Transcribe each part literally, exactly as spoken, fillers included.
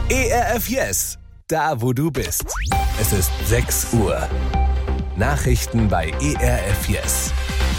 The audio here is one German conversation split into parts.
E R F Yes, da wo du bist. Es ist sechs Uhr. Nachrichten bei E R F Yes.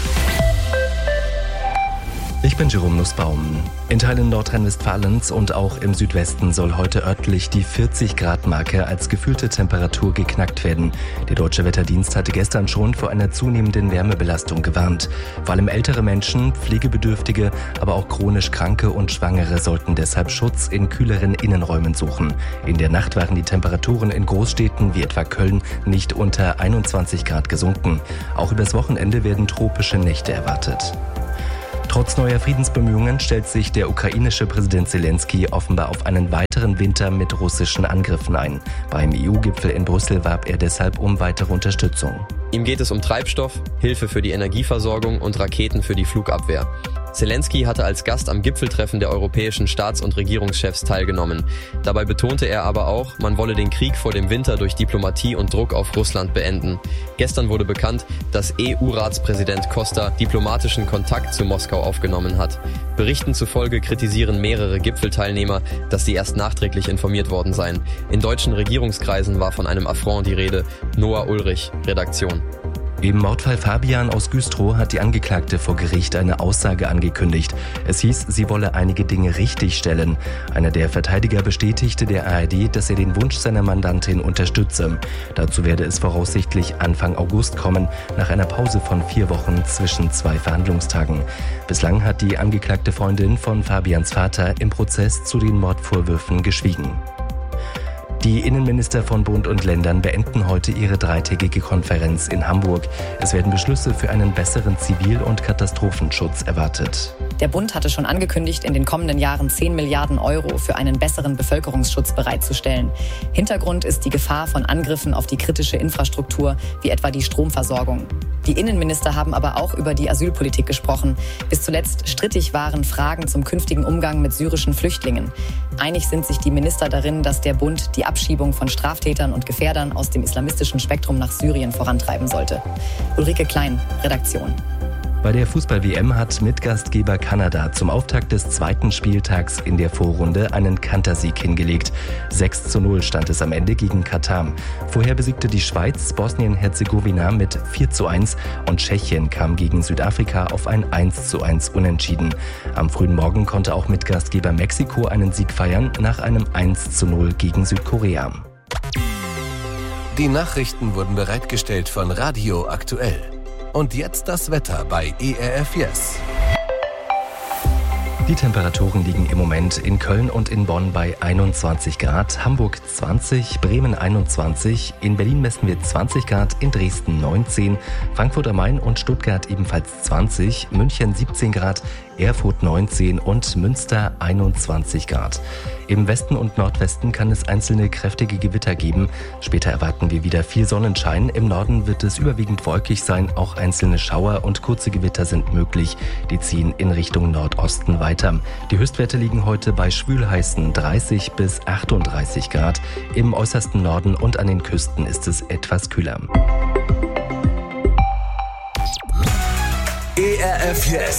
Ich bin Jerome Nussbaum. In Teilen Nordrhein-Westfalens und auch im Südwesten soll heute örtlich die vierzig Grad Marke als gefühlte Temperatur geknackt werden. Der Deutsche Wetterdienst hatte gestern schon vor einer zunehmenden Wärmebelastung gewarnt. Vor allem ältere Menschen, Pflegebedürftige, aber auch chronisch Kranke und Schwangere sollten deshalb Schutz in kühleren Innenräumen suchen. In der Nacht waren die Temperaturen in Großstädten wie etwa Köln nicht unter einundzwanzig Grad gesunken. Auch übers Wochenende werden tropische Nächte erwartet. Trotz neuer Friedensbemühungen stellt sich der ukrainische Präsident Zelensky offenbar auf einen weiteren Winter mit russischen Angriffen ein. Beim E U-Gipfel in Brüssel warb er deshalb um weitere Unterstützung. Ihm geht es um Treibstoff, Hilfe für die Energieversorgung und Raketen für die Flugabwehr. Zelensky hatte als Gast am Gipfeltreffen der europäischen Staats- und Regierungschefs teilgenommen. Dabei betonte er aber auch, man wolle den Krieg vor dem Winter durch Diplomatie und Druck auf Russland beenden. Gestern wurde bekannt, dass E U-Ratspräsident Costa diplomatischen Kontakt zu Moskau aufgenommen hat. Berichten zufolge kritisieren mehrere Gipfelteilnehmer, dass sie erst nachträglich informiert worden seien. In deutschen Regierungskreisen war von einem Affront die Rede. Noah Ulrich, Redaktion. Im Mordfall Fabian aus Güstrow hat die Angeklagte vor Gericht eine Aussage angekündigt. Es hieß, sie wolle einige Dinge richtigstellen. Einer der Verteidiger bestätigte der A R D, dass er den Wunsch seiner Mandantin unterstütze. Dazu werde es voraussichtlich Anfang August kommen, nach einer Pause von vier Wochen zwischen zwei Verhandlungstagen. Bislang hat die angeklagte Freundin von Fabians Vater im Prozess zu den Mordvorwürfen geschwiegen. Die Innenminister von Bund und Ländern beenden heute ihre dreitägige Konferenz in Hamburg. Es werden Beschlüsse für einen besseren Zivil- und Katastrophenschutz erwartet. Der Bund hatte schon angekündigt, in den kommenden Jahren zehn Milliarden Euro für einen besseren Bevölkerungsschutz bereitzustellen. Hintergrund ist die Gefahr von Angriffen auf die kritische Infrastruktur, wie etwa die Stromversorgung. Die Innenminister haben aber auch über die Asylpolitik gesprochen. Bis zuletzt strittig waren Fragen zum künftigen Umgang mit syrischen Flüchtlingen. Einig sind sich die Minister darin, dass der Bund die Abschiebung von Straftätern und Gefährdern aus dem islamistischen Spektrum nach Syrien vorantreiben sollte. Ulrike Klein, Redaktion. Bei der Fußball-W M hat Mitgastgeber Kanada zum Auftakt des zweiten Spieltags in der Vorrunde einen Kantersieg hingelegt. sechs zu null stand es am Ende gegen Katar. Vorher besiegte die Schweiz Bosnien-Herzegowina mit vier zu eins und Tschechien kam gegen Südafrika auf ein eins zu eins Unentschieden. Am frühen Morgen konnte auch Mitgastgeber Mexiko einen Sieg feiern nach einem eins zu null gegen Südkorea. Die Nachrichten wurden bereitgestellt von Radio Aktuell. Und jetzt das Wetter bei E R F Yes. Die Temperaturen liegen im Moment in Köln und in Bonn bei einundzwanzig Grad, Hamburg zwanzig, Bremen einundzwanzig, in Berlin messen wir zwanzig Grad, in Dresden neunzehn, Frankfurt am Main und Stuttgart ebenfalls zwanzig, München siebzehn Grad, Erfurt neunzehn und Münster einundzwanzig Grad. Im Westen und Nordwesten kann es einzelne kräftige Gewitter geben. Später erwarten wir wieder viel Sonnenschein. Im Norden wird es überwiegend wolkig sein. Auch einzelne Schauer und kurze Gewitter sind möglich. Die ziehen in Richtung Nordosten weiter. Die Höchstwerte liegen heute bei schwülheißen dreißig bis achtunddreißig Grad. Im äußersten Norden und an den Küsten ist es etwas kühler. E R F Yes.